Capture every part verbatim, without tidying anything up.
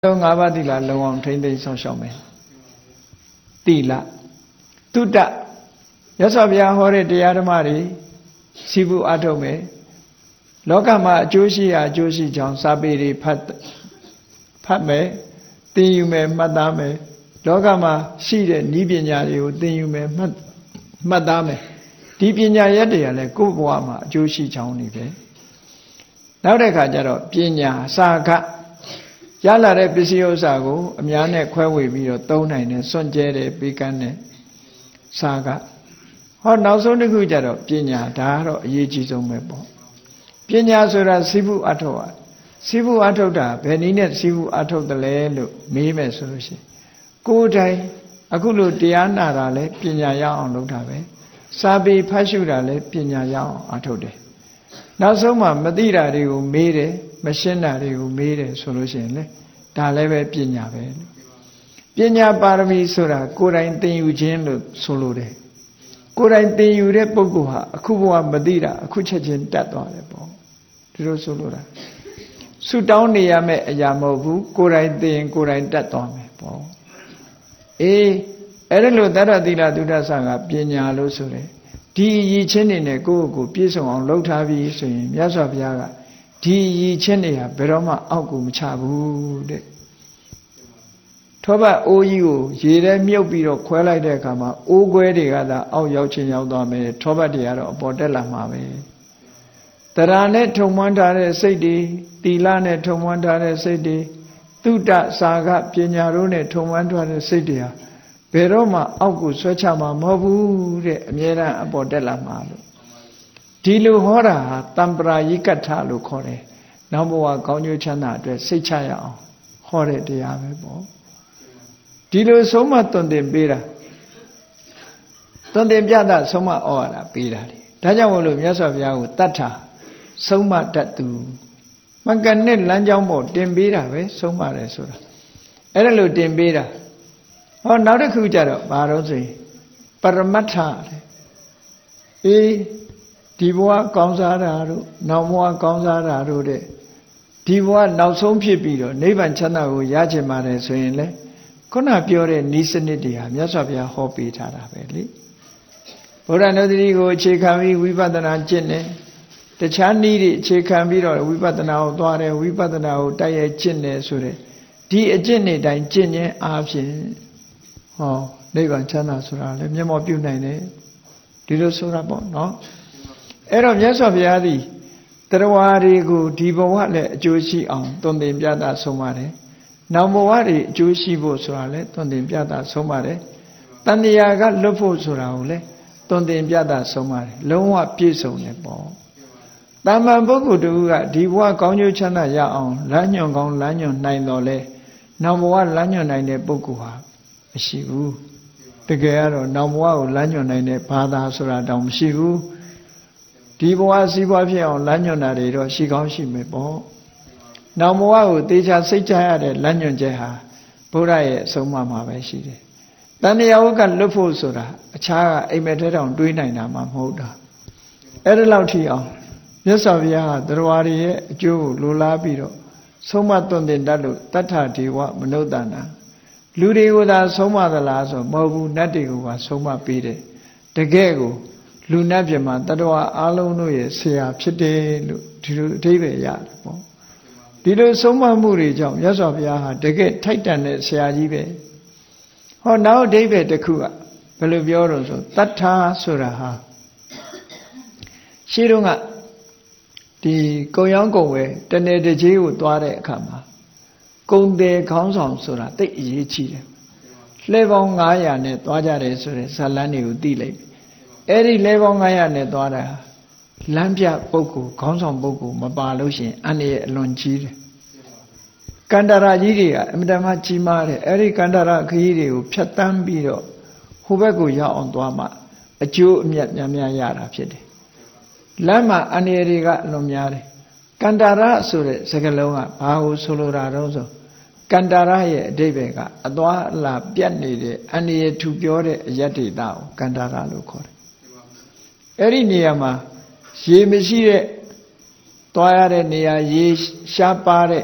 ငါးပါးသီလလုံအောင်ထိမ့်သိမ်းဆောင်ရှောက်မယ်သီလတုတ္တရသော်ဗျာဟောတဲ့တရားဓမ္မတွေစီဘူးအထုတ်မယ်လောကမှာအကျိုးရှိရာအကျိုးရှိကြောင်းစာပေတွေဖတ်ဖတ်မယ်သင်ယူမယ်မှတ်သားမယ်လောကမှာရှိတဲ့နည်းပညာတွေကိုသင်ယူမယ်မှတ်မှတ်သားမယ်ဒီပညာရက်တွေကလည်းကိုယ့်ဘဝမှာအကျိုးရှိကြောင်းနေပဲနောက်တဲ့အခါကျတော့ပညာစာကရလာတဲ့ပစ္စည်းဥစ္စာကိုအများနဲ့ခွဲဝေပြီးတော့သုံးနိုင်တယ်စွန့်ကြဲတယ်ပေးကမ်းတယ်စာကဟောနောက်ဆုံးတစ်ခုကျတော့ပညာဒါကတော့အရေးကြီးဆုံးပဲပေါ့ပညာဆိုတာစိဖုအထုတ်อ่ะစိဖုအထုတ်တာဘယ်နည်းနဲ့စိဖုအထုတ်တယ်လဲလို့မေးမယ်ဆိုလို့ရှိရင်ကိုယ်တိုင်အခုလို့တရားနာတာလဲပညာရအောင်လုပ်တာပဲစာပေဖတ်ရှုတာလဲပညာရအောင်အထုတ်တယ်နောက်ဆုံးမှမသိတာတွေကိုမေးတယ်မရှင်းတာတွေကိုမေးတယ်ဆိုလို့ရှိရင်လေဒါလည်းပဲပညာပဲပညာပါရမီဆိုတာကိုယ်တိုင်သင်ယူခြင်းလို့ဆိုလိုတယ်ကိုယ်တိုင်သင်ယူတဲ့ပုဂ္ဂိုလ်ဟာအခုဘဝမသိတာအခုချက်ချင်းတတ်သွားတယ်ပေါ့ဒီလိုဆိုလိုတာဆုတောင်းနေရမယ့်အရာမဟုတ်ဘူးကိုယ်တိုင်သင်ကိုယ်တိုင်တတ်သွားမယ်ပေါ့အေးအဲ့ဒါလို့တတ္တသီလသုဒ္ဓဆာကပညာလို့ဆိုတယ်ဒီရည်ချင်းတွေနဲ့ကိုယ့်ကိုယ်ပြည့်စုံအောင်လုပ်ထားပြီးဆိုရင်မြတ်စွာဘုရားကဒီရည်ချင်းတွေဟာဘယ်တော့မှအောက်ကိုမချဘူးတဲ့ထောပတ်အိုးကြီးကိုရေထဲမြုပ်ပြီးတော့ခွဲလိုက်တဲ့အခါမှာအိုးခွဲတွေကသာအောက်ရောက်ချင်းရောက်သွားမယ်ထောပတ်တွေကတော့အပေါ်တက်လာမှာပဲတရားနဲ့ထုံမွမ်းထားတဲ့စိတ်တွေသီလနဲ့ထုံမွမ်းထားတဲ့စိတ်တွေသုတ္တစာကပညာတို့နဲ့ထုံမွမ်းထားတဲ့စိတ်တွေဟာဘယ်တော့မှအောက်ကိုဆွဲချမှာမဟုတ်ဘူးတဲ့အမြဲတမ်းအပေါ်တက်လာမှာလို့ဒီလိုဟောတာဟာတံပရာယိကထလို့ခေါ်တယ်နောက်ဘဝကောင်းကျိုးချမ်းသာအတွက်စိတ်ချရအောင်ဟောတဲ့တရားပဲပေါ့ဒီလိုဆုံးမသွန်သင်ပေးတာသွန်သင်ပြတာဆုံးမဩဝါဒပေးတာလေဒါကြောင့်မို့လို့မြတ်စွာဘုရားကိုတတ်တာဆုံးမတတ်သူမကနဲ့လမ်းကြောင်းပေါ်တင်ပေးတာပဲဆုံးမတယ်ဆိုတာအဲ့ဒါလို့တင်ပေးတာဟောနောက်တစ်ခုကျတော့ဘာလို့ဆိုရင်ပရမတ္ထအေးဒီဘဝကောင်းစားတာတို့နောက်ဘဝကောင်းစားတာတို့တဲ့ဒီဘဝနောက်ဆုံးဖြစ်ပြီးတော့နိဗ္ဗာန်ချမ်းသာကိုရချင်ပါတယ်ဆိုရင်လေခုနပြောတဲ့ဤစနစ်တွေဟာမြတ်စွာဘုရားဟောပေးထားတာပဲလေဗုဒ္ဓနုတ္တိကိုအခြေခံပြီးဝိပဿနာကျင့်တယ်တခြားနည်းတွေအခြေခံပြီးတော့ဝိပဿနာကိုသွားတယ်ဝိပဿနာကိုတိုက်ရိုက်ကျင့်တယ်ဆိုတဲ့ဒီအကျင့်တွေတိုင်းကျင့်ခြင်းအားဖြင့်ဟောနိဗ္ဗာန်ချမ်းသာဆိုတာလည်းမျက်မှောက်ပြုနိုင်တယ်ဒီလိုဆိုတာပေါ့နော်အဲ့တော့မြတ်စွာဘုရားသည်တရားဝါတွေကိုဒီဘဝလည်းအကျိုးရှိအောင်သွန်သင်ပြတာဆုံးပါတယ်နောက်ဘဝတွေအကျိုးရှိဖို့ဆိုတာလည်းသွန်သင်ပြတာဆုံးပါတယ်တဏှာကလွတ်ဖို့ဆိုတာကိုလည်းသွန်သင်ပြတာဆုံးပါတယ်လုံးဝပြည့်စုံတယ်ပေါ့တမ္မာပုဂ္ဂိုလ်တူကဒီဘဝကောင်းကျိုးချမ်းသာရအောင်လမ်းညွှန်ကောင်းလမ်းညွှန်နိုင်တော်လဲနောက်ဘဝလမ်းညွှန်နိုင်တဲ့ပုဂ္ဂိုလ်ဟာမရှိဘူးတကယ်ကတော့နောက်ဘဝကိုလမ်းညွှန်နိုင်တဲ့ဘာသာဆိုတာတောင်မရှိဘူးဒီဘဝစီးပွားဖြစ်အောင်လမ်းညွှန်တာတွေတော့ရှိကောင်းရှိမယ်ပေါ့နောက်ဘဝကိုတေချာစိတ်ချရတဲ့လမ်းညွှန်ချက်ဟာဘုရားရဲ့အဆုံးအမမှာပဲရှိတယ်တဏှာဝကလွတ်ဖို့ဆိုတာအခြားကအိမ်မက်ထဲတောင်တွေးနိုင်တာမှမဟုတ်တာအဲ့ဒါလောက်ထိအောင်မြတ်စွာဘုရားကတရားတွေရဲ့အကျိုးကိုလိုလားပြီးတော့ဆုံးမသွန်သင်တတ်လို့တတ္ထဒေဝမနုဿနာလူတွေကိုသာဆုံးမသလားဆိုမဟုတ်ဘူးနတ်တွေကိုပါဆုံးမပေးတယ်တကယ်ကိုလူနတ်ပြမှာတတဝအလုံးတို့ရဲ့ဆရာဖြစ်တယ်လို့ဒီလိုအဓိပ္ပာယ်ရတယ်ပေါ့ဒီလိုဆုံးမမှုတွေကြောင့်မြတ်စွာဘုရားဟာတကယ်ထိုက်တန်တဲ့ဆရာကြီးပဲဟောနောက်အဓိပ္ပာယ်တစ်ခုကဘယ်လိုပြောတော့ဆိုတတ္ထာဆိုတာဟာရှင်းတော့ကဒီကုံရောင်းကုံဝဲတနေ့တကြီးကိုသွားတဲ့အခါမှာကုံတယ်ခေါင်းဆောင်ဆိုတာတိတ်အရေးကြီးတယ်လှဲပေါင်းငါးရာနဲ့သွားကြတယ်ဆိုတဲ့ဇာလန်းတွေကိုသိလိုက်အဲ့ဒီလှဲပေါင်းငါးရာနဲ့သွားတာလမ်းပြပုဂ္ဂိုလ်ခေါင်းဆောင်ပုဂ္ဂိုလ်မပါလို့ရှိရင်အန္တရာယ်အလွန်ကြီးတယ်ကန္တရာကြီးတွေကအမြဲတမ်းကြီးမားတယ်အဲ့ဒီကန္တရာခရီးတွေကိုဖြတ်တန်းပြီးတော့ဟိုဘက်ကိုရောက်အောင်သွားမှအကျိုးအမြတ်များများရတာဖြစ်တယ်လမ်းမှာအန္တရာယ်တွေကအလွန်များတယ်ကန္တရာဆိုတဲ့စကားလုံးကဘာကိုဆိုလိုတာတော့ဆိုကန္တရာရဲ့အဓိပ္ပာယ်ကအသွားအလာပြတ်နေတဲ့အန္တရာယ်ထူပြောတဲ့အယတ္တိတာကိုကန္တရာလို့ခေါ်တယ်အဲ့ဒီနေရာမှာရေမရှိတဲ့သွားရတဲ့နေရာရေရှားပါတဲ့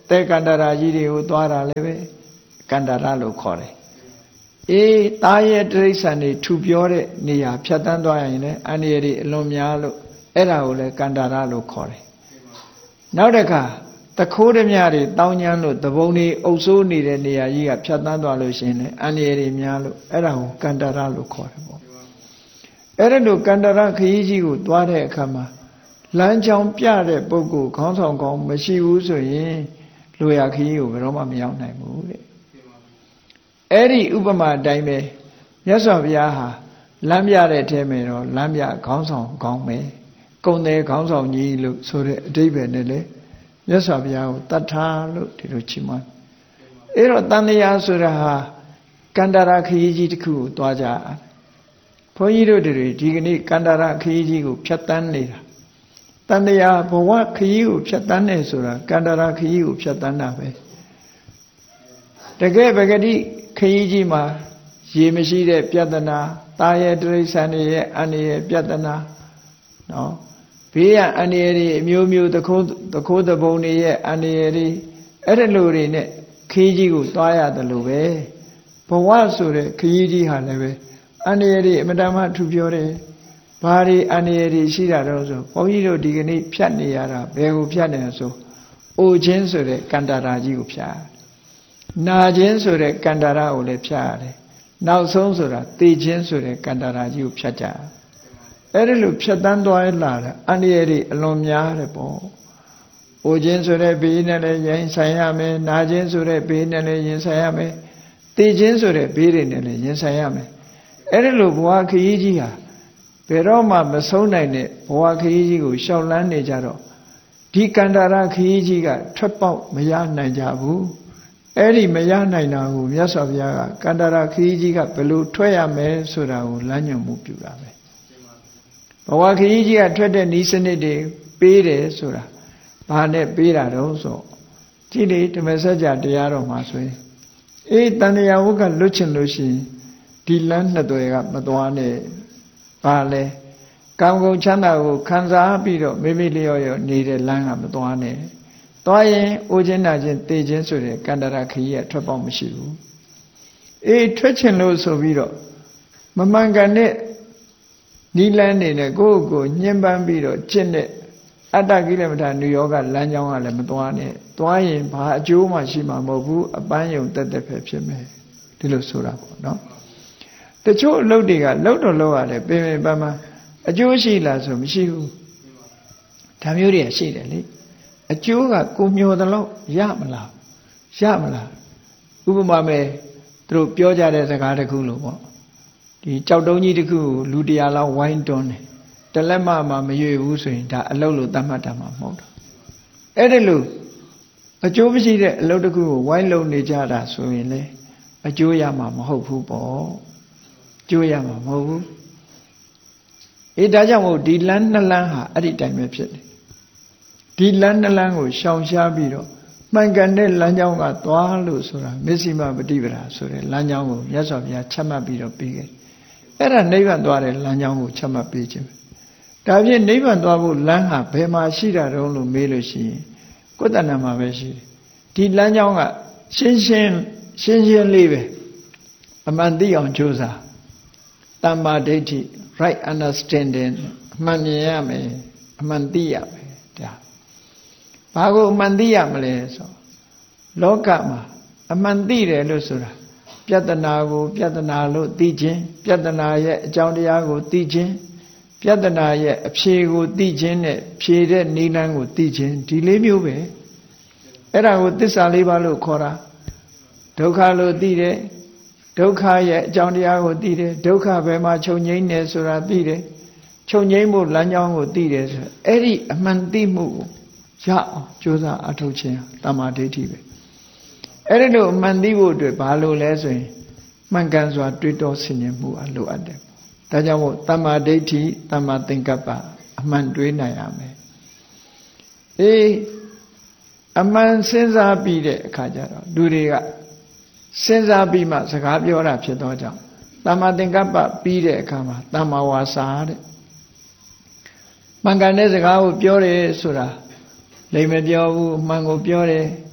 တဲကန္တရာကြီးတွေကိုသွားတာလည်းပဲကန္တရာလို့ခေါ်တယ်အေးသားရဲ့တိရစ္ဆာန်တွေထူပြောတဲ့နေရာဖြတ်တန်းသွားရင်လည်းအန္တရာယ်တွေအလွန်များလို့အဲ့ဒါကိုလည်းကန္တရာလို့ခေါ်တယ်နောက်တစ်ခါတခိုးဓမြတွေတောင်းညမ်းလို့တဘုံတွေအုပ်စိုးနေတဲ့နေရာကြီးကဖြတ်တန်းသွားလို့ရှိရင်လည်းအန္တရာယ်တွေများလို့အဲ့ဒါကိုကန္တရာလို့ခေါ်တယ်ပေါ့အဲ့ဒါလို့ကန္တရာခရီးကြီးကိုသွားတဲ့အခါမှာလမ်းကြောင်းပြတဲ့ပုဂ္ဂိုလ်ခေါင်းဆောင်ကောင်းမရှိဘူးဆိုရင်လူရခရီးကိုဘယ်တော့မှမရောက်နိုင်ဘူးတဲ့အဲ့ဒီဥပမာအတိုင်းပဲမြတ်စွာဘုရားဟာလမ်းပြတဲ့အထဲမှာတော့လမ်းပြခေါင်းဆောင်ကောင်းမယ်ကုံတယ်ခေါင်းဆောင်ကြီးလို့ဆိုတဲ့အဓိပ္ပာယ်နဲ့လေမြတ်စွာဘုရားကိုတတ်ထားလို့ဒီလိုချီးမွမ်းအဲ့တော့တန်တရားဆိုတာဟာကန္တရာခရီးကြီးတစ်ခုကိုသွားကြဘုန်းကြီးတို့တွေဒီကနေ့ကန္တရာခရီးကြီးကိုဖြတ်တန်းနေတာတန်တရားဘဝခရီးကိုဖြတ်တန်းနေဆိုတာကန္တရာခရီးကိုဖြတ်တန်းတာပဲတကယ်ပဂတိခရီးကြီးမှာရေမရှိတဲ့ပြဿနာတာရဲ့တိရစ္ဆာန်တွေရဲ့အန္တရာယ်ပြဿနာနော်ဘေးရအန္တရာယ်တွေအမျိုးမျိုးတခိုးတခိုးတဘုံတွေရဲ့အန္တရာယ်တွေအဲ့ဒီလိုတွေနဲ့ခရီးကြီးကိုသွားရတယ်လို့ပဲဘဝဆိုတဲ့ခရီးကြီးဟာလည်းပဲအန္တရာယ်တွေအမတမထူပြောတယ်ဘာတွေအန္တရာယ်တွေရှိတာတော့ဆိုဘုန်းကြီးတို့ဒီကနေ့ဖြတ်နေရတာဘယ်ကိုဖြတ်နေလဲဆိုအိုခြင်းဆိုတဲ့ကန္တရာကြီးကိုဖြတ်နာခြင်းဆိုတဲ့ကန္တရာကိုလည်းဖြတ်ရတယ်နောက်ဆုံးဆိုတာသိခြင်းဆိုတဲ့ကန္တရာကြီးကိုဖြတ်ကြအဲ့ဒီလိုဖြတ်တန်းသွားလာတာအန္တရာယ်တွေအလွန်များတယ်ပေါ့အိုခြင်းဆိုတဲ့ဘေးနဲ့လည်းရင်ဆိုင်ရမယ်နာခြင်းဆိုတဲ့ဘေးနဲ့လည်းရင်ဆိုင်ရမယ်သိခြင်းဆိုတဲ့ဘေးတွေနဲ့လည်းရင်ဆိုင်ရမယ်အဲ့ဒီလိုဘဝခရီးကြီးဟာဘယ်တော့မှမဆုံးနိုင်တဲ့ဘဝခရီးကြီးကိုရှောက်လန်းနေကြတော့ဒီကန္တရာခရီးကြီးကထွက်ပေါက်မရနိုင်ကြဘူးအဲ့ဒီမရနိုင်တာကိုမြတ်စွာဘုရားကကန္တရာခရီးကြီးကဘယ်လိုထွက်ရမယ်ဆိုတာကိုလမ်းညွှန်မှုပြုတာပဲဘဝခရီးကြီးကထွက်တဲ့ဤစနစ်တွေပေးတယ်ဆိုတာဘာနဲ့ပေးတာတော့ဆိုကြည့်လေဓမ္မစကြာတရားတော်မှာဆိုရင်အေးတန်တရားဝုကလွတ်ချင်လို့ရှိရင်ဒီလမ်းနှစ်သွယ်ကမသွားနဲ့ဘာလဲကာမဂုဏ်ချမ်းသာကိုခံစားပြီးတော့မိမိလျော့ရောနေတဲ့လမ်းကမသွားနဲ့သွားရင်အိုခြင်းနာခြင်းသိခြင်းဆိုတဲ့ကန္တရာခရီးကထွက်ပေါက်မရှိဘူးအေးထွက်ချင်လို့ဆိုပြီးတော့မမှန်ကန်တဲ့နိလန်းနေနဲ့ကိုယ့်ကိုညှဉ်းပန်းပြီးတော့ကျင့်တဲ့အတ္တကိလမထာနုယောဂလမ်းကြောင်းကလည်းမသွားနဲ့သွားရင်ဘာအကျိုးမှရှိမှာမဟုတ်ဘူးအပန်းယုံတက်တက်ပဲဖြစ်မယ်ဒီလိုဆိုတာပေါ့နော်တချို့အလုပ်တွေကလုပ်တော့လုပ်ရတယ်ပင်ပင်ပန်းပန်းအကျိုးရှိလားဆိုမရှိဘူးဒါမျိုးတွေကရှိတယ်လေအကျိုးကကိုမျောတယ်လို့ရမလားရမလားဥပမာမဲ့သူတို့ပြောကြတဲ့စကားတစ်ခုလို့ပေါ့ဒီကြောက်တုံးကြီးတစ်ခုကိုလူတရားလောက်ဝိုင်းတွန်းတယ်တလက်မမှမရွေဘူးဆိုရင်ဒါအလုပ်လို့သတ်မှတ်တာမှမဟုတ်တော့အဲ့ဒါလို့အကျိုးမရှိတဲ့အလုပ်တစ်ခုကိုဝိုင်းလုံနေကြတာဆိုရင်လေအကျိုးရမှာမဟုတ်ဘူးပေါ့ကျိုးရမှာမဟုတ်ဘူးအေးဒါကြောင့်မို့ဒီလမ်းနှစ်လမ်းဟာအဲ့ဒီတိုင်းပဲဖြစ်တယ်ဒီလမ်းနှစ်လမ်းကိုရှောင်ရှားပြီးတော့မှန်ကန်တဲ့လမ်းကြောင်းကသွားလို့ဆိုတာမစ္စည်းမပฏิပဒါဆိုတဲ့လမ်းကြောင်းကိုမြတ်စွာဘုရားချမှတ်ပြီးတော့ပြီးခဲ့အဲ့ဒါနိဗ္ဗာန်သွားတဲ့လမ်းကြောင်းကိုချမှတ်ပေးခြင်းဒါဖြင့်နိဗ္ဗာန်သွားဖို့လမ်းဟာဘယ်မှာရှိတာတုံးလို့မေးလို့ရှိရင်ကိုယ်တဏ္ဍာမှာပဲရှိတယ်ဒီလမ်းကြောင်းကရှင်းရှင်းရှင်းရှင်းလေးပဲအမှန်သိအောင်ကြိုးစားတမ္မာဒိဋ္ဌိ right understanding အမှန်မြင်ရမယ်အမှန်သိရမယ်ဒါဘာကိုအမှန်သိရမလဲဆိုလောကမှာအမှန်သိတယ်လို့ဆိုတာပြဿနာကိုပြဿနာလို့သိခြင်းပြဿနာရဲ့အကြောင်းတရားကိုသိခြင်းပြဿနာရဲ့အဖြေကိုသိခြင်းနဲ့ဖြေတဲ့နိလန်းကိုသိခြင်းဒီလေးမျိုးပဲအဲ့ဒါကိုသစ္စာလေးပါးလို့ခေါ်တာဒုက္ခလို့သိတယ်ဒုက္ခရဲ့အကြောင်းတရားကိုသိတယ်ဒုက္ခဘယ်မှာချုပ်ငြိမ်းတယ်ဆိုတာသိတယ်ချုပ်ငြိမ်းဖို့လမ်းကြောင်းကိုသိတယ်ဆိုအဲ့ဒီအမှန်သိမှုကိုရအောင်ကြိုးစားအထောက်ခြင်းတမ္မာဒိဋ္ဌိပဲအဲ့ဒီလိုအမှန်သိဖို့အတွက်ဘာလို့လဲဆိုရင်မှန်ကန်စွာတွေးတောဆင်ခြင်မှုအလိုအပ်တယ်ဒါကြောင့်မို့တမ္မာဒိဋ္ဌိတမ္မာသင်္ကပ္ပအမှန်တွေးနိုင်ရမယ်အေးအမှန်စဉ်းစားပြီးတဲ့အခါကျတော့လူတွေကစဉ်းစားပြီးမှစကားပြောတာဖြစ်သောကြောင့်တမ္မာသင်္ကပ္ပပြီးတဲ့အခါမှာတမ္မာဝါစာတဲ့မှန်ကန်တဲ့စကားကိုပြောတယ်ဆိုတာလိမ်မပြောဘူးမှန်ကိုပြောတယ်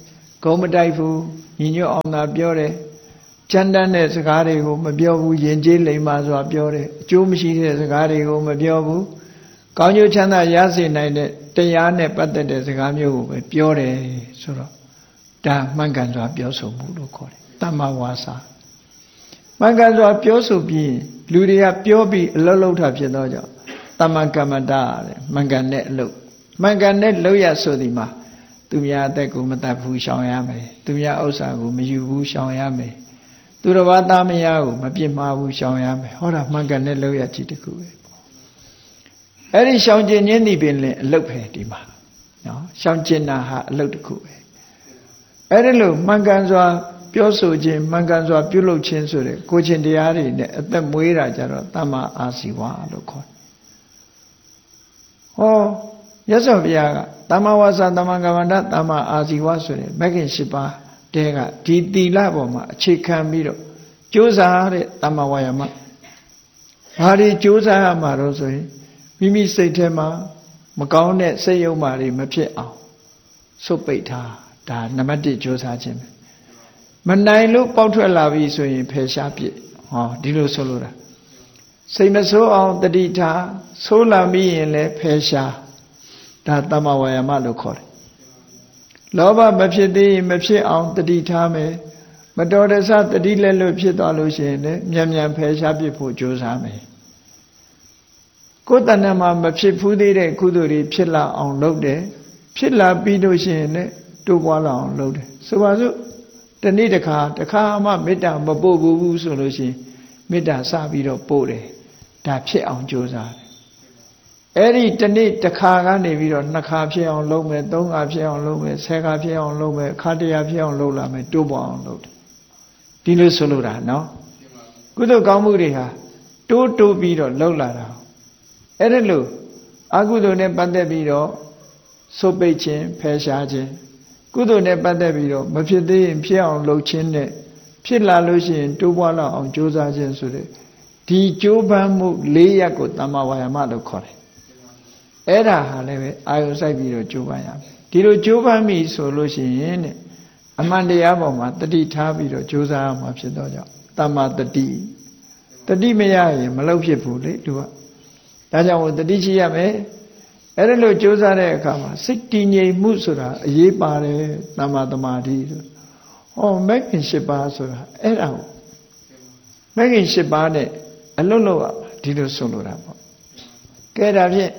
ဂုံမတိုက်ဘူးညီညွတ်အောင်သာပြောတယ်ကြမ်းတမ်းတဲ့စကားတွေကိုမပြောဘူးယဉ်ကျေးလိမ္မာစွာပြောတယ်အကျိုးမရှိတဲ့စကားတွေကိုမပြောဘူးကောင်းကျိုးချမ်းသာရစေနိုင်တဲ့တရားနဲ့ပတ်သက်တဲ့စကားမျိုးကိုပဲပြောတယ်ဆိုတော့ဒါမှန်ကန်စွာပြောဆိုမှုလို့ခေါ်တယ်တမ္မာဝါစာမှန်ကန်စွာပြောဆိုပြီးလူတွေကပြောပြီးအလုပ်လုပ်တာဖြစ်တော့ကြောင့်တမ္မာကမ္မတာတဲ့မှန်ကန်တဲ့အလုပ်မှန်ကန်တဲ့လုပ်ရဆိုဒီမှာသူများအသက်ကိုမတတ်ဘူးရှောင်ရမယ်သူများဥစ္စာကိုမယူဘူးရှောင်ရမယ်သူတော်ဘာသားမယားကိုမပြစ်မှားဘူးရှောင်ရမယ်ဟောတာမှန်ကန်တဲ့လုပ်ရကြည့်တခုပဲအဲ့ဒီရှောင်ကျင်ခြင်းဒီပင်လည်းအလုပ်ပဲဒီမှာနော်ရှောင်ကျင်တာဟာအလုပ်တစ်ခုပဲအဲ့ဒီလိုမှန်ကန်စွာပြောဆိုခြင်းမှန်ကန်စွာပြုလုပ်ခြင်းဆိုတဲ့ကိုယ်ချင်းတရားတွေနဲ့အသက်မွေးတာကြတော့တမ္မာအာဇီဝလို့ခေါ်တယ်ဟောမြတ်စွာဘုရားကတမ္မာဝါစာတမ္မာကမ္မန္တတမ္မာအာဇီဝဆိုတဲ့မဂ္ဂင်၈ပါးတဲကဒီသီလပေါ်မှာအခြေခံပြီးတော့ကြိုးစားတဲ့တမ္မာဝါယာမဘာတွေကြိုးစားရမှာတော့ဆိုရင်မိမိစိတ်ထဲမှာမကောင်းတဲ့စိတ်ယုံမာတွေမဖြစ်အောင်ဆုတ်ပိတ်ထားဒါနံပါတ်၁ကြိုးစားခြင်းပဲမနိုင်လို့ပေါက်ထွက်လာပြီဆိုရင်ဖယ်ရှားပြစ်ဟောဒီလိုဆိုလိုတာစိတ်မဆိုးအောင်တတိထားဆိုးလာမိရင်လည်းဖယ်ရှားဒါတမ္မာဝါယာမလို့ခေါ်တယ်လောဘမဖြစ်သေးရင်မဖြစ်အောင်တတိထားမယ်မတော်တဆတတိလက်လွတ်ဖြစ်သွားလို့ရှိရင်လည်းမြန်မြန်ဖယ်ရှားပြစ်ဖို့ကြိုးစားမယ်ကိုယ်တဏ္ဍာမှာမဖြစ်ဘူးသေးတဲ့ကုသိုလ်တွေဖြစ်လာအောင်လုပ်တယ်ဖြစ်လာပြီးလို့ရှိရင်လည်းတိုးပွားလာအောင်လုပ်တယ်ဆိုပါစို့တနေ့တစ်ခါတစ်ခါမှမေတ္တာမပို့ဘူးဆိုလို့ရှိရင်မေတ္တာစပြီးတော့ပို့တယ်ဒါဖြစ်အောင်ကြိုးစားတယ်အဲ့ဒီတနေ့တစ်ခါကနေပြီးတော့နှစ်ခါဖြစ်အောင်လုပ်မယ်သုံးခါဖြစ်အောင်လုပ်မယ်ဆယ်ခါဖြစ်အောင်လုပ်မယ်ခါတရာဖြစ်အောင်လုပ်လာမယ်တိုးပွားအောင်လုပ်တယ်ဒီလိုဆိုလိုတာနော်ကုသိုလ်ကောင်းမှုတွေဟာတိုးတိုးပြီးတော့လှုပ်လာတာအဲ့ဒါလို့အကုသိုလ်နဲ့ပတ်သက်ပြီးတော့ဆုတ်ပိတ်ခြင်းဖယ်ရှားခြင်းကုသိုလ်နဲ့ပတ်သက်ပြီးတော့မဖြစ်သေးရင်ဖြစ်အောင်လုပ်ခြင်းနဲ့ဖြစ်လာလို့ရှိရင်တိုးပွားလာအောင်ကြိုးစားခြင်းဆိုတဲ့ဒီကြိုးပမ်းမှု၄ရပ်ကိုတမ္မာဝါယာမလို့ခေါ်တယ်အဲ့ဒါဟာလည်းပဲအာယုစိုက်ပြီးတော့ကြိုးပမ်းရမယ်ဒီလိုကြိုးပမ်းပြီဆိုလို့ရှိရင်တဲ့အမှန်တရားပေါ်မှာတတိထားပြီးတော့ကြိုးစားရမှာဖြစ်တော့ကြောင့်တမ္မာတတိတတိမရရင်မလုပ်ဖြစ်ဘူးလေသူကဒါကြောင့်တတိရှိရမယ်အဲ့ဒါလို့ကြိုးစားတဲ့အခါမှာစိတ်တည်ငြိမ်မှုဆိုတာအရေးပါတယ်တမ္မာသမာဓိဆိုဟောမဂ္ဂင်၈ပါးဆိုတာအဲ့ဒါကိုမဂ္ဂင်၈ပါးနဲ့အလွတ်လို့ဒီလိုဆိုလိုတာပေါ့ကဲဒါဖြင့်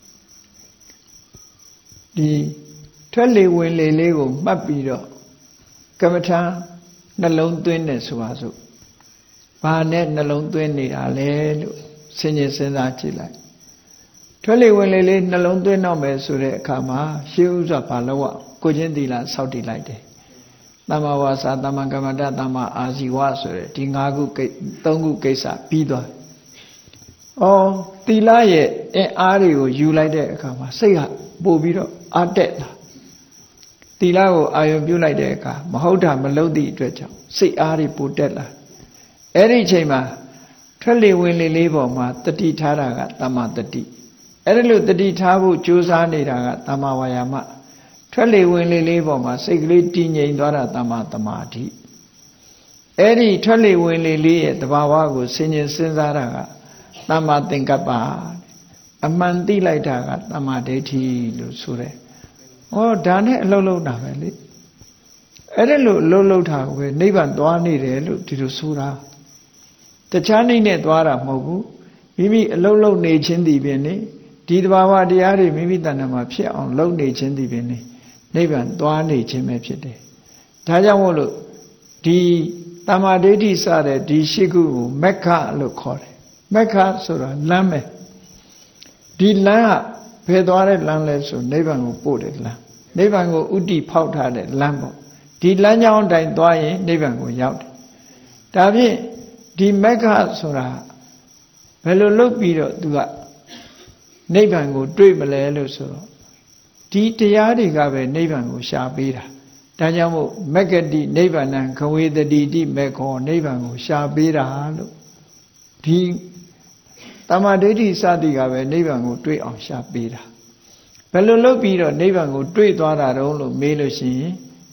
ဒီထွက်လေဝင်လေလေးကိုမှတ်ပြီးတော့ကမ္မထာနှလုံးသွင်းတယ်ဆိုပါစို့ဘာနဲ့နှလုံးသွင်းနေတာလဲလို့စဉ်းကျင်စဉ်းစားကြည့်လိုက်ထွက်လေဝင်လေလေးနှလုံးသွင်းတော့မယ်ဆိုတဲ့အခါမှာရှေးဥစွာဘာလို့อ่ะကိုချင်းသီလစောင့်တည်လိုက်တယ်တမ္မာဝါစာတမ္မာကမ္မန္တတမ္မာအာဇီဝဆိုတဲ့ဒီ၅ခုကိသုံးခုကိစ္စပြီးသွားဩသီလရဲ့အင်အားတွေကိုယူလိုက်တဲ့အခါမှာစိတ်ကပို့ပြီးတော့အားတက်လာသီလကိုအာရုံပြုလိုက်တဲ့အခါမဟုတ်တာမလုပ်သည့်အတွက်ကြောင့်စိတ်အားတွေပိုတက်လာအဲ့ဒီအချိန်မှာထွက်လေဝင်လေလေးပေါ်မှာတတိထားတာကတမ္မာတတိအဲ့ဒါလို့တတိထားဖို့ကြိုးစားနေတာကတမ္မာဝါယာမထွက်လေဝင်လေလေးပေါ်မှာစိတ်ကလေးတည်ငြိမ်သွားတာတမ္မာသမာဓိအဲ့ဒီထွက်လေဝင်လေလေးရဲ့တဘာဝကိုစဉ်းကျင်စဉ်းစားတာကတမ္မာသင်္ကပ္ပအမှန်သိလိုက်တာကတမ္မာဒိဋ္ဌိလို့ဆိုတယ်ဟောဒါနဲ့အလုံးလုံးတာပဲလေအဲ့ဒါလို့အလုံးလုံးတာကိုပဲနိဗ္ဗာန်သွားနေတယ်လို့ဒီလိုဆိုတာတခြားနည်းနဲ့သွားတာမဟုတ်ဘူးမိမိအလုံးလုံးနေခြင်းဒီပင်နေဒီတဘာဝတရားတွေမိမိတဏ္ဍာမှာဖြစ်အောင်လုပ်နေခြင်းဒီပင်နေနိဗ္ဗာန်သွားနေခြင်းပဲဖြစ်တယ်ဒါကြောင့်မို့လို့ဒီတမ္မာဒိဋ္ဌိစတဲ့ဒီရှိခုကိုမက္ခလို့ခေါ်တယ်မက္ခဆိုတာလမ်းပဲဒီလမ်းကဘယ်သွားတဲ့လမ်းလဲဆိုနိဗ္ဗာန်ကိုပို့တဲ့လမ်းနိဗ္ဗာန်ကိုဥတီဖောက်ထားတဲ့လမ်းပေါ့ဒီလမ်းကြောင်းတိုင်းသွားရင်နိဗ္ဗာန်ကိုရောက်တယ်ဒါဖြင့်ဒီမက္ခဆိုတာဘယ်လိုလုပ်ပြီးတော့သူကနိဗ္ဗာန်ကိုတွေ့မလဲလို့ဆိုတော့ဒီတရားတွေကပဲနိဗ္ဗာန်ကိုရှာပေးတာဒါကြောင့်မို့မဂ္ဂတိနိဗ္ဗာန်ခဝေတတိတိမေခောနိဗ္ဗာန်ကိုရှာပေးတာလို့ဒီတမ္မာဒိဋ္ဌိစသည်ကပဲနိဗ္ဗာန်ကိုတွေ့အောင်ရှာပေးတာဘယ်လိုလုပ်ပြီးတော့နိဗ္ဗာန်ကိုတွေ့သွားတာတုံးလို့မေးလို့ရှိရင်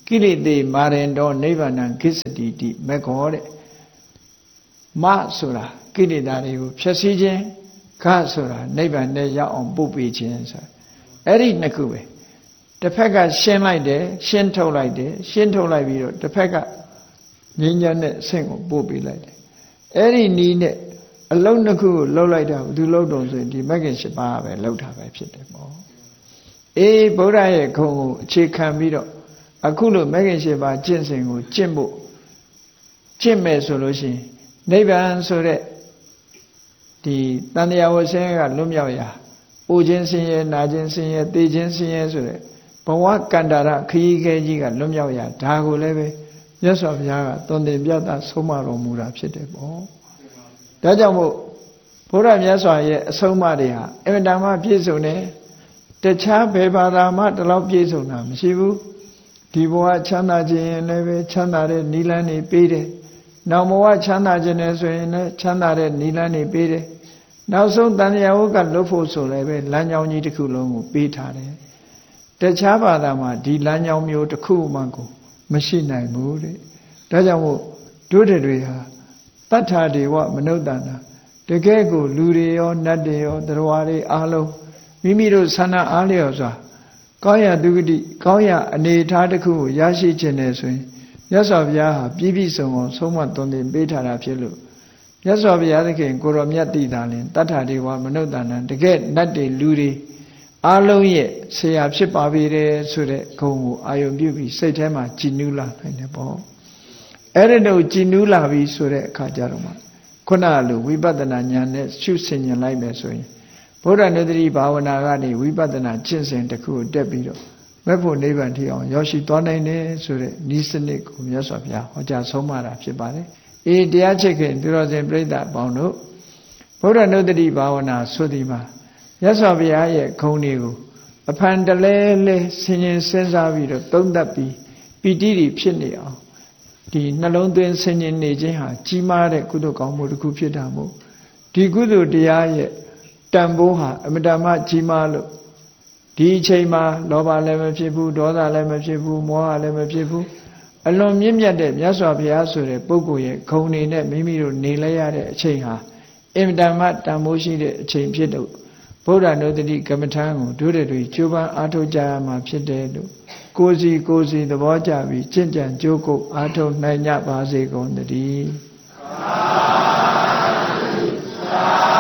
ကိလေသေမာရင်တော့နိဗ္ဗာန်ကိစ္စတိတိမခောတဲ့မဆိုတာကိလေသာတွေကိုဖြည့်ဆည်းခြင်းခဆိုတာနိဗ္ဗာန်နဲ့ရောက်အောင်ပို့ပေးခြင်းဆိုအဲ့ဒီနှစ်ခုပဲတစ်ဖက်ကရှင်းလိုက်တယ်ရှင်းထုတ်လိုက်တယ်ရှင်းထုတ်လိုက်ပြီးတော့တစ်ဖက်ကငြိမ်းချမ်းတဲ့အဆင့်ကိုပို့ပေးလိုက်တယ်အဲ့ဒီနီးနဲ့အလုံးနှစ်ခုကိုလှုပ်လိုက်တာဘယ်သူလှုပ်တော့ဆိုရင်ဒီမဂ္ဂင်၈ပါးပဲလှုပ်တာပဲဖြစ်တယ်ပေါ့အေးဗုဒ္ဓရဲ့ခုံကိုအခြေခံပြီးတော့အခုလိုမဂ္ဂင်၈ပါးကျင့်စဉ်ကိုကျင့်ဖို့ကျင့်မယ်ဆိုလို့ရှိရင်နိဗ္ဗာန်ဆိုတဲ့ဒီတန်တရားဝဆင်းရဲကလွတ်မြောက်ရာအိုခြင်းဆင်းရဲနာခြင်းဆင်းရဲသိခြင်းဆင်းရဲဆိုတဲ့ဘဝကန္တာရခရီးခဲကြီးကလွတ်မြောက်ရာဒါကိုလည်းပဲမြတ်စွာဘုရားကသွန်သင်ပြသဆုံးမတော်မူတာဖြစ်တယ်ပေါ့ဒါကြောင့်မို့ဘုရားမြတ်စွာရဲ့အဆုံးအမတွေဟာအမြဲတမ်းပြည့်စုံတယ်တခြားဘယ်ဘာသာမှဒီလောက်ပြည့်စုံတာမရှိဘူးဒီဘဝချမ်းသာခြင်းလည်းပဲချမ်းသာတဲ့နိလန်းနေပေးတယ်နောက်ဘဝချမ်းသာခြင်းနဲ့ဆိုရင်လည်းချမ်းသာတဲ့နိလန်းနေပေးတယ်နောက်ဆုံးတန်မြတ်ဝကလွတ်ဖို့ဆိုလည်းပဲလမ်းကြောင်းကြီးတစ်ခုလုံးကိုပေးထားတယ်တခြားဘာသာမှာဒီလမ်းကြောင်းမျိုးတစ်ခုမှကိုမရှိနိုင်ဘူးတဲ့ဒါကြောင့်မို့တို့တွေဟာတတ္ထာဒေဝမနုဿာနာတကယ်ကိုလူတွေရောနတ်တွေရောသရဝါတွေအားလုံးမိမိတို့ဆန္ဒအားလျော်စွာကောင်းရဒုက္ခတိကောင်းရအနေထားတစ်ခုကိုရရှိခြင်းနဲ့ဆိုရင်မြတ်စွာဘုရားဟာပြည့်ပြည့်စုံအောင်ဆုံးမသွန်သင်ပေးထားတာဖြစ်လို့မြတ်စွာဘုရားသခင်ကိုရောမြတ်တိသာလင်တတ္ထာဒေဝမနုဿာနာတကယ်နတ်တွေလူတွေအားလုံးရဲ့ဆရာဖြစ်ပါပေတယ်ဆိုတဲ့ဂုဏ်ကိုအာယုံပြုပြီးစိတ်ထဲမှာကြည်နူးလာနိုင်တယ်ပေါ့အဲ့ဒီတော့ကြည်နူးလာပြီဆိုတဲ့အခါကျတော့မှခုနကလိုဝိပဿနာဉာဏ်နဲ့ရှုဆင်ញင်လိုက်မယ်ဆိုရင်ဗုဒ္ဓနုတ္တိဘာဝနာကနေဝိပဿနာကျင့်စဉ်တစ်ခုကိုတက်ပြီးတော့မဲ့ဖို့နိဗ္ဗာန်ထိအောင်ရောက်ရှိသွားနိုင်တယ်ဆိုတဲ့ဤစနစ်ကိုမြတ်စွာဘုရားဟောကြားဆုံးမတာဖြစ်ပါတယ်အေးတရားချစ်ခင်သူတော်စင်ပြိဿအပေါင်းတို့ဗုဒ္ဓနုတ္တိဘာဝနာဆိုဒီမှာမြတ်စွာဘုရားရဲ့ဂုဏ်တွေကိုအဖန်တလဲလဲဆင်ញင်စဉ်းစားပြီးတော့သုံးသပ်ပြီးပီတိတွေဖြစ်နေအောင်ဒီနှလုံးသွင်းဆင်ញင်နေခြင်းဟာကြီးမားတဲ့ကုသိုလ်ကောင်းမှုတစ်ခုဖြစ်တာမို့ဒီကုသိုလ်တရားရဲ့တန်ဖိုးဟာအမြဲတမ်းကြီးမားလို့ဒီအချိန်မှာလောဘလည်းမဖြစ်ဘူးဒေါသလည်းမဖြစ်ဘူးမောဟလည်းမဖြစ်ဘူးအလွန်မြင့်မြတ်တဲ့မြတ်စွာဘုရားဆိုတဲ့ပုဂ္ဂိုလ်ရဲ့ဂုဏ်တွေနဲ့မိမိတို့နေလဲရတဲ့အချိန်ဟာအမြဲတမ်းတန်ဖိုးရှိတဲ့အချိန်ဖြစ်လို့ဗုဒ္ဓနုတ္တိကမ္မထာကိုတို့တွေကြိုးပမ်းအားထုတ်ကြရမှာဖြစ်တယ်လို့ကိုယ်စီကိုယ်စီသဘောကျပြီးကျင့်ကြံကြိုးကုပ်အားထုတ်နိုင်ကြပါစေကုန်သတည်း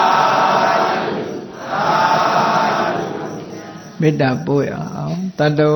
မေတ္တာပို့ရအောင်တတ္တ